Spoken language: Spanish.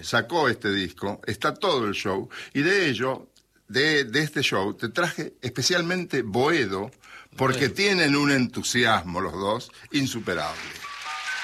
sacó este disco, está todo el show, y de ello, de este show, te traje especialmente Boedo, porque tienen un entusiasmo los dos insuperable.